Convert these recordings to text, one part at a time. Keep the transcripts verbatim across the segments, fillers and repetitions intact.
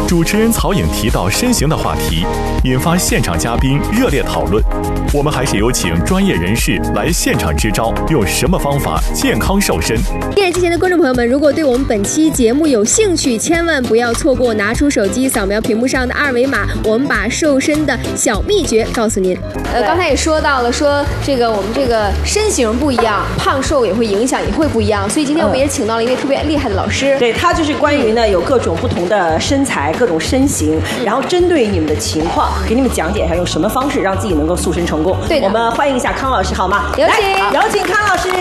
主持人曹颖提到身形的话题，引发现场嘉宾热烈讨论。我们还是有请专业人士来现场支招，用什么方法健康瘦身？ 电视机前的观众朋友们，如果对我们本期节目有兴趣，千万不要错过，拿出手机扫描屏幕上的二维码，我们把瘦身的小秘诀告诉您。呃，刚才也说到了，说这个我们这个身形不一样，胖瘦也会影响，也会不一样，所以今天我们也请到了一位特别厉害的老师。 对，他就是关于呢有各种不同的身材、各种身形，然后针对你们的情况，给你们讲解一下用什么方式让自己能够塑身成功。 对的， 我们欢迎一下康老师，好吗？ 有请， 有请康老师。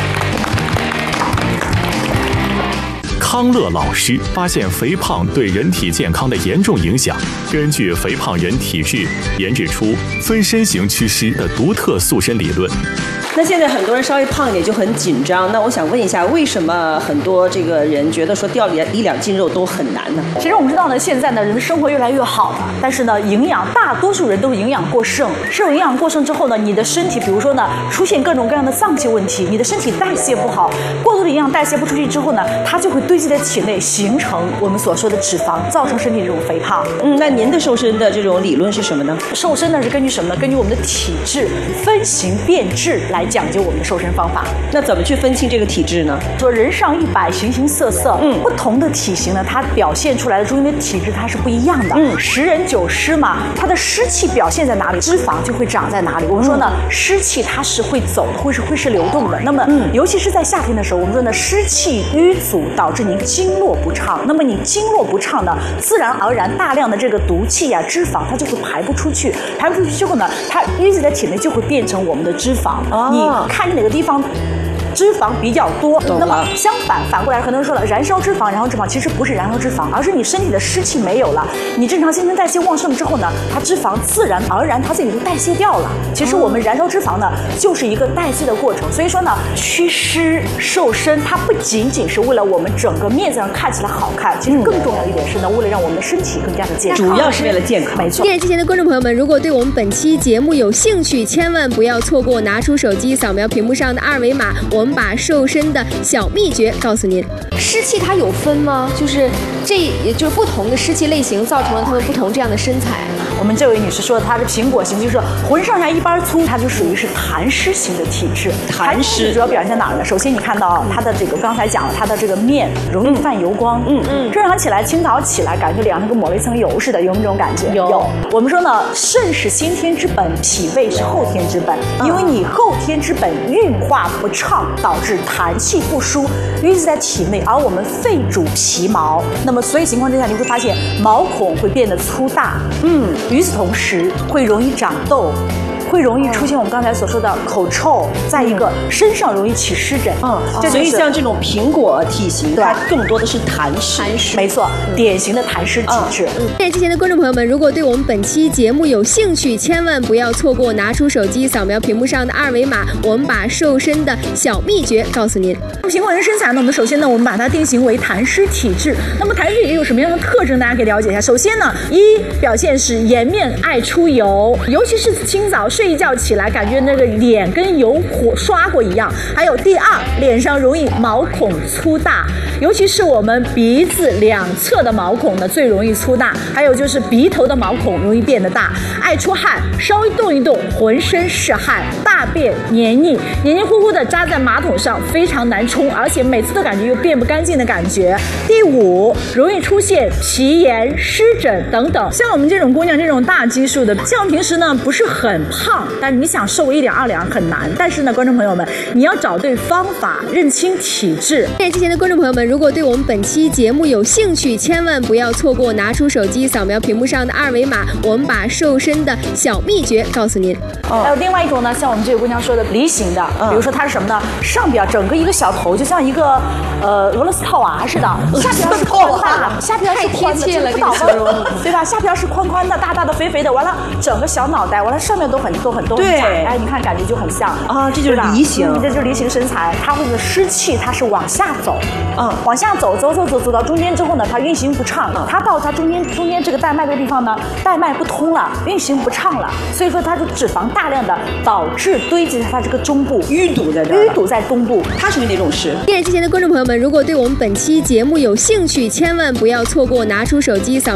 康乐老师发现肥胖对人体健康的严重影响，根据肥胖人体质研制出分身形趋势的独特塑身理论。 那现在很多人稍微胖一点就很紧张，那我想问一下，为什么很多这个人觉得说掉一两斤肉都很难呢？ 其实我们知道呢，现在呢人的生活越来越好了，但是呢营养大多数人都是营养过剩，摄入营养过剩之后呢，你的身体比如说呢出现各种各样的脏器问题，你的身体代谢不好，过多的营养代谢不出去之后呢，它就会堆积在体内，形成我们所说的脂肪，造成身体这种肥胖。 嗯，那您的瘦身的这种理论是什么呢？ 瘦身呢是根据什么呢？根据我们的体质分型变质来讲究我们的瘦身方法。 那怎么去分清这个体质呢？ 说人上一百，形形色色， 嗯， 不同的体型呢，它表现出来的中间的体质它是不一样的。 嗯， 十人九湿嘛，它的湿气表现在哪里，脂肪就会长在哪里。我们说呢，嗯、湿气它是会走的，会是会是流动的。那么，嗯，尤其是在夏天的时候，我们说呢，湿气淤阻导致您经络不畅。那么你经络不畅呢，自然而然大量的这个毒气呀、啊、脂肪它就会排不出去，排不出去之后呢，它淤积在体内就会变成我们的脂肪。哦、你看哪个地方脂肪比较多，那么相反反过来，很多人说了，燃烧脂肪，燃烧脂肪其实不是燃烧脂肪，而是你身体的湿气没有了，你正常新陈代谢旺盛之后呢，它脂肪自然而然它自己就代谢掉了。其实我们燃烧脂肪呢，就是一个代谢的过程。所以说呢，祛湿瘦身，它不仅仅是为了我们整个面子上看起来好看，其实更重要一点是呢，为了让我们的身体更加的健康， 主要是为了健康。 没错。 电视机前的观众朋友们，如果对我们本期节目有兴趣，千万不要错过，拿出手机扫描屏幕上的二维码，我们把瘦身的小秘诀告诉您。湿气它有分吗？就是这也就是不同的湿气类型造成了他们不同这样的身材。 我们这位女士说的，她是苹果型，就是浑上下一般粗，她就属于是痰湿型的体质。痰湿主要表现在哪儿呢？首先你看到她的这个，刚才讲了，她的这个面容易泛油光，嗯嗯，正常起来，清早起来感觉脸上跟抹了一层油似的，有没有这种感觉？有。有。我们说呢，肾是先天之本，脾胃是后天之本，因为你后天之本运化不畅，导致痰气不输，淤积在体内，而我们肺主皮毛，那么所以情况之下，你会发现毛孔会变得粗大，嗯，与此同时会容易长痘。会容易出现我们刚才所说的口臭，再一个身上容易起湿疹，嗯， 这所以像这种苹果体型，它更多的是痰湿， 痰湿， 没错，嗯、典型的痰湿体质。 嗯，电视机前的观众朋友们，如果对我们本期节目有兴趣，千万不要错过，拿出手机扫描屏幕上的二维码，我们把瘦身的小秘诀告诉您。 苹果人身材呢，我们首先呢，我们把它定型为痰湿体质。那么痰湿体质有什么样的特征？大家可以了解一下。首先呢，一表现是颜面爱出油，尤其是清早睡一觉起来，感觉那个脸跟油火刷过一样。还有第二，脸上容易毛孔粗大，尤其是我们鼻子两侧的毛孔呢最容易粗大，还有就是鼻头的毛孔容易变得大，爱出汗，稍微动一动浑身是汗，大便黏腻，黏黏糊糊的扎在马桶上，非常难冲，而且每次都感觉又变不干净的感觉。第五，容易出现皮炎、湿疹等等。像我们这种姑娘这种大基数的，像平时呢不是很胖，但是你想瘦一两二两很难。但是呢，观众朋友们，你要找对方法，认清体质。 电视机前的观众朋友们，如果对我们本期节目有兴趣，千万不要错过，拿出手机扫描屏幕上的二维码，我们把瘦身的小秘诀告诉您。 哦、还有另外一种呢，像我们这个姑娘说的梨形的，比如说它是什么呢？上边整个一个小头就像一个呃俄罗斯套娃似的，下边是宽大，下边是宽的，这个不倒翁，对吧？下边是宽宽的、大大的、肥肥的，完了整个小脑袋，完了上面都很都很都很窄，哎，你看感觉就很像啊，这就是梨形， 嗯、这就是梨形身材。它会的湿气它是往下走，嗯，往下走走走走走到中间之后呢，它运行不畅，嗯、它到它中间中间这个带脉的地方呢，带脉不通了，运行不畅了，所以说它就脂肪大量的导致堆积在它这个中部， 淤堵在这儿， 淤堵在东部。 它属于哪种湿？ 电视机前的观众朋友们，如果对我们本期节目有兴趣，千万不要错过，拿出手机扫。